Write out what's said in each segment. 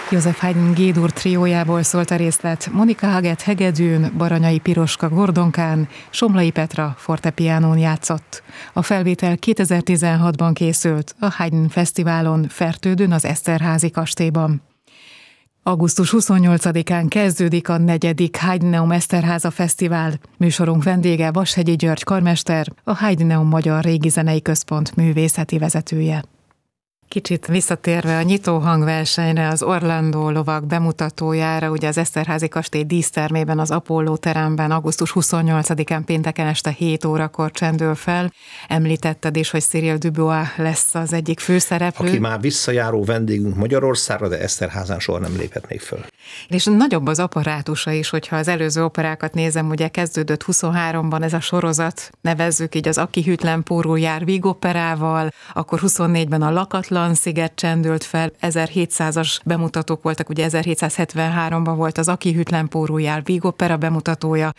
Joseph Haydn G-dur triójából szólt a részlet. Monika Haget hegedűn, Baranyai Piroska gordonkán, Somlai Petra fortepiánón játszott. A felvétel 2016-ban készült a Haydn Fesztiválon Fertődön az Eszterházy kastélyban. Augusztus 28-án kezdődik a 4. Haydneum Eszterháza Fesztivál. Műsorunk vendége Vashegyi György karmester, a Haydneum Magyar Régizenei Központ művészeti vezetője. Kicsit visszatérve a nyitó hangversenyre, az Orlandó lovag bemutatójára, ugye az Eszterházy kastély dísztermében, az Apollo teremben augusztus 28-án pénteken este 7 órakor csendül fel. Említetted is, hogy Cyril Dubois lesz az egyik főszereplő. Aki már visszajáró vendégünk Magyarországra, de Eszterházán soha nem léphet még föl. És nagyobb az apparátusa is, hogyha az előző operákat nézem, ugye kezdődött 23-ban ez a sorozat, nevezzük így az Aki hűtlen pórul jár vígoperával, akkor 24-ben a Lakatlan sziget csendült fel, 1700-as bemutatók voltak, ugye 1773-ban volt az Aki hűtlen pórul jár vígopera bemutatója,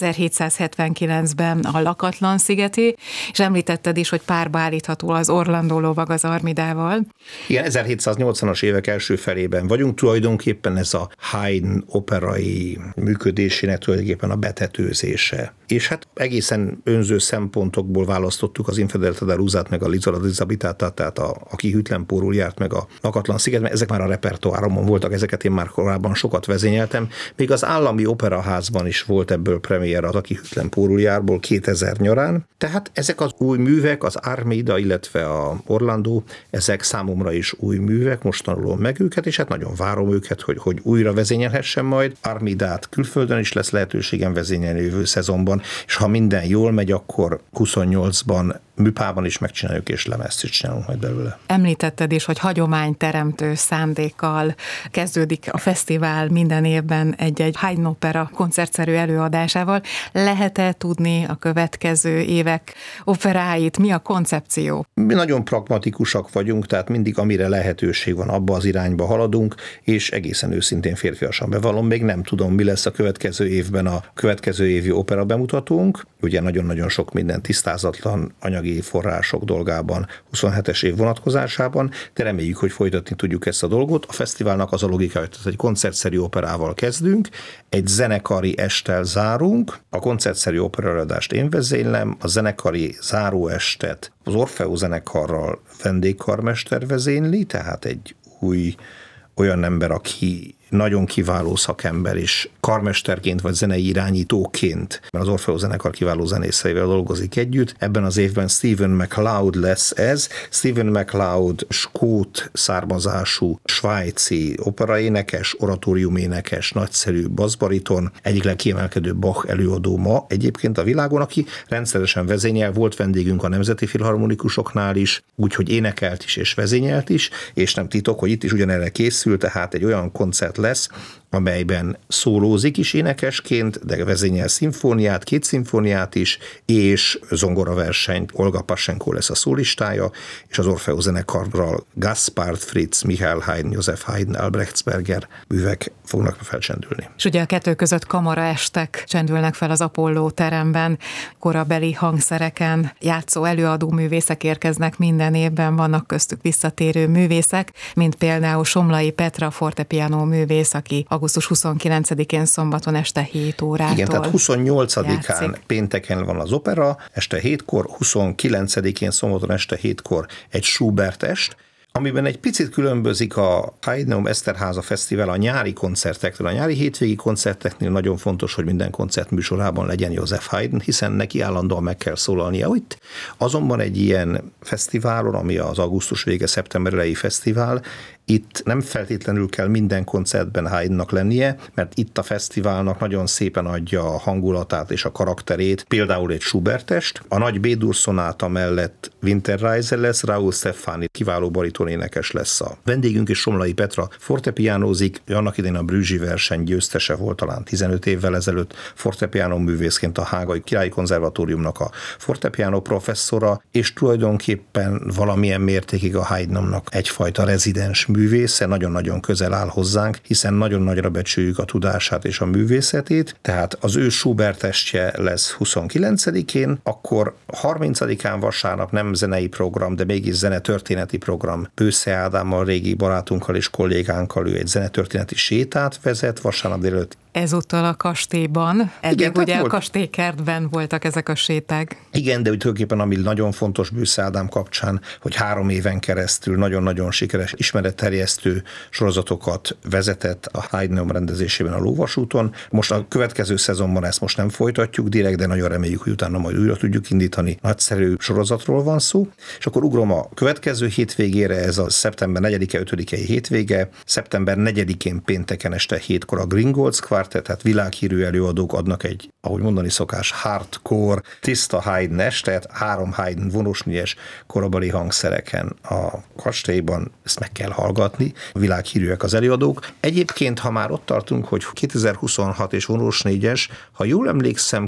1779-ben a Lakatlan szigeti, és említetted is, hogy párba állítható az Orlandó lovag az Armidával. Igen, 1780-as évek első felében vagyunk, tulajdonképpen ez a Haydn operai működésének tulajdonképpen a betetőzése. És hát egészen önző szempontokból választottuk az Infedele da Luzát, meg a L'isola disabitata, tehát Aki hűtlen pórul járt, meg a Lakatlan sziget, mert ezek már a repertoáromon voltak, ezeket én már korábban sokat vezényeltem. Még az Állami Operaházban is volt ebből premier az Aki hűtlen pórul járból 2000 nyarán. Tehát ezek az új művek, az Armida, illetve a Orlandó, ezek számomra is új művek, most tanulom meg őket, és hát nagyon várom őket, hogy újra vezényelhessem majd. Armidát külföldön is lesz lehetőségem vezényelni jövő szezonban, és ha minden jól megy, akkor 28-ban műpában is megcsináljuk, és lemezt is csinálunk majd belőle. Említetted is, hogy hagyományteremtő szándékkal kezdődik a fesztivál minden évben egy Haydn opera koncertszerű előadásával. Lehet-e tudni a következő évek operáit? Mi a koncepció? Mi nagyon pragmatikusak vagyunk, tehát mindig amire lehetőség van, abba az irányba haladunk, és egészen őszintén férfiasan bevallom, még nem tudom, mi lesz a következő évben a következő évi opera bemutatónk. Ugye nagyon-nagyon sok minden tisztázatlan anyagi források dolgában, 27-es év vonatkozásában, de reméljük, hogy folytatni tudjuk ezt a dolgot. A fesztiválnak az a logika, hogy egy koncertszerű operával kezdünk, egy zenekari esttel zárunk, a koncertszerű operaelőadást én vezénylem, a zenekari záróestet az Orfeó zenekarral vendégkarmester vezényli, tehát egy új olyan ember, aki nagyon kiváló szakember, és karmesterként vagy zenei irányítóként, mert az Orfeó zenekar kiváló zenészeivel dolgozik együtt. Ebben az évben Stephen MacLeod lesz ez. Stephen MacLeod skót származású svájci operaénekes, oratóriuménekes, nagyszerű basszbariton, egyik legkiemelkedőbb Bach előadó ma egyébként a világon, aki rendszeresen vezényel, volt vendégünk a Nemzeti Filharmonikusoknál is, úgyhogy énekelt is és vezényelt is, és nem titok, hogy itt is ugyanerre készül, tehát egy olyan koncert lesz, amelyben szólózik is énekesként, de vezényel szimfóniát, 2 szimfóniát is, és zongoraversenyt, Olga Passenko lesz a szólistája, és az Orfeó zenekarral Gaspard Fritz, Michael Haydn, Joseph Haydn, Albrechtsberger művek fognak felcsendülni. És ugye a kettő között kamaraestek csendülnek fel az Apollo teremben, korabeli hangszereken játszó előadó művészek érkeznek minden évben, vannak köztük visszatérő művészek, mint például Somlai Petra fortepiano művész, aki augusztus 29-én szombaton este 7 órától Igen, tehát 28-án játszik. pénteken van az opera, este 7-kor, 29-én szombaton este 7-kor egy Schubert est, amiben egy picit különbözik a Haydneum Eszterháza Fesztivál a nyári koncertektől. A nyári hétvégi koncerteknél nagyon fontos, hogy minden koncert műsorában legyen Joseph Haydn, hiszen neki állandóan meg kell szólalnia itt. Azonban egy ilyen fesztiválon, ami az augusztus vége, szeptember elejé fesztivál, itt nem feltétlenül kell minden koncertben Haydnnak lennie, mert itt a fesztiválnak nagyon szépen adja a hangulatát és a karakterét, például egy Schubert-est. A nagy B-dur szonáta mellett Winterreise lesz, Raúl Stefani kiváló baritonénekes lesz a vendégünk, és Somlai Petra fortepiánózik, annak idején a Brüggi verseny győztese volt talán 15 évvel ezelőtt, fortepiánó művészként a Hágai Királyi Konzervatóriumnak a fortepiánó professzora, és tulajdonképpen valamilyen mértékig a Haydnnak egyfajta rezidens mű művésze, nagyon-nagyon közel áll hozzánk, hiszen nagyon nagyra becsüljük a tudását és a művészetét, tehát az ő Schubert-estje lesz 29-én, akkor 30-án vasárnap nem zenei program, de mégis zenetörténeti program. Bősze Ádámmal, régi barátunkkal és kollégánkkal ő egy zenetörténeti sétát vezet vasárnap délelőtt. Ezúttal a kastélyban. Eddig ugye a kastélykertben voltak ezek a séták. Igen, de tulajdonképpen ami nagyon fontos Bősze Ádám kapcsán, hogy 3 éven keresztül nagyon-nagyon sikeres ismeretterjesztő sorozatokat vezetett a Heidenheim rendezésében a Lóvasúton. Most a következő szezonban ezt most nem folytatjuk direkt, de nagyon reméljük, hogy utána majd újra tudjuk indítani. Nagyszerű sorozatról van szó. És akkor ugrom a következő hétvégére, ez a szeptember 4-e, 5-i hétvége. Szeptember 4-én pénteken este 7-kor a Gringolds Quartet, tehát világhírű előadók adnak egy, ahogy mondani szokás, hardcore, tiszta Haydn estet, 3 Haydn vonósnyes korabeli hangszereken a kastélyban, ezt meg kell hallgatni, világhírűek az előadók. Egyébként, ha már ott tartunk, hogy 2026 és vonósnégyes, ha jól emlékszem,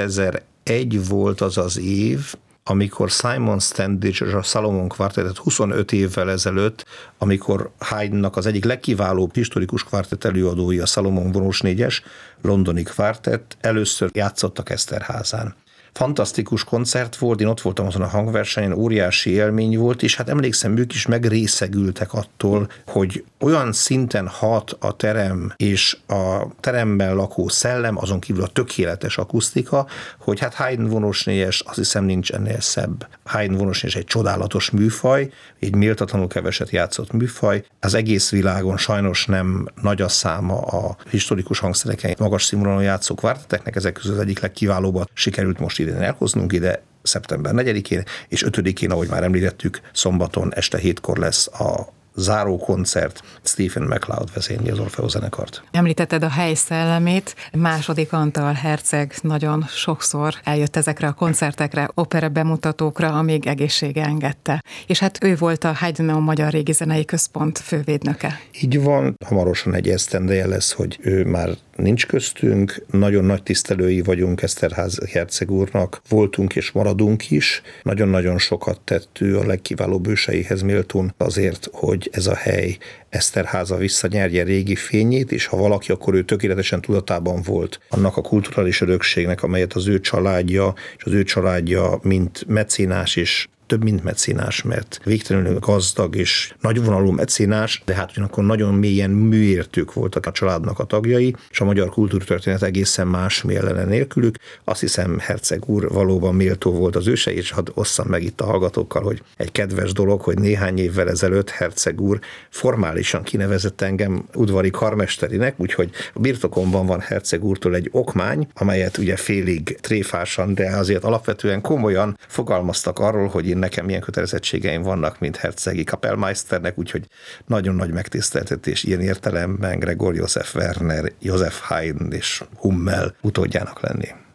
2001 volt az az év, amikor Simon Standish és a Salomon Quartet 25 évvel ezelőtt, amikor Haydnnak az egyik legkiválóbb historikus kvartett előadói, a Salomon vonósnégyes, londoni kvartett, először játszottak Eszterházán. Fantasztikus koncert volt, én ott voltam azon a hangversenyen, óriási élmény volt, és hát emlékszem, ők is megrészegültek attól, hogy olyan szinten hat a terem és a teremben lakó szellem, azon kívül a tökéletes akusztika, hogy hát Haydn vonósnégyes, azt hiszem nincs ennél szebb. Haydn vonósnégyes egy csodálatos műfaj, egy méltatlanul keveset játszott műfaj. Az egész világon sajnos nem nagy a száma a historikus hangszereken magas színvonalon játszó kvartetteknek, ezek közül az egyik legkiválóbbat sikerült most idén elhoznunk ide, szeptember 4-én, és 5-én, ahogy már említettük, szombaton este 7-kor lesz a záró koncert, Stephen MacLeod vezényli az Orfeó zenekart. Említetted a hely szellemét, második Antal herceg nagyon sokszor eljött ezekre a koncertekre, opera bemutatókra, amíg egészsége engedte. És hát ő volt a Heidenheim Magyar Régi Zenei Központ fővédnöke. Így van, hamarosan egy esztendeje lesz, hogy ő már nincs köztünk, nagyon nagy tisztelői vagyunk Eszterházy herceg úrnak, voltunk és maradunk is, nagyon-nagyon sokat tett ő a legkiválóbb őseihez méltón azért, hogy ez a hely Eszterháza visszanyerje régi fényét, és ha valaki, akkor ő tökéletesen tudatában volt annak a kulturális örökségnek, amelyet az ő családja, és az ő családja, mint mecénás és több, mint mecénás, mert végtelenül gazdag és nagyvonalú mecénás, de hát ugyanakkor nagyon mélyen műértők voltak a családnak a tagjai, és a magyar kultúrtörténet egészen más lenne nélkülük. Azt hiszem, herceg úr valóban méltó volt az ősei, és hadd osszam meg itt a hallgatókkal, hogy egy kedves dolog, hogy néhány évvel ezelőtt herceg úr formálisan kinevezett engem udvari karmesterinek, úgyhogy a birtokomban van herceg úrtól egy okmány, amelyet ugye félig tréfásan, de azért alapvetően komolyan fogalmaztak arról, hogy én nekem milyen kötelezettségeim vannak, mint hercegi kapellmeisternek, úgyhogy nagyon nagy megtiszteltetés ilyen értelemben Gregor József Werner, József Haydn és Hummel utódjának lenni.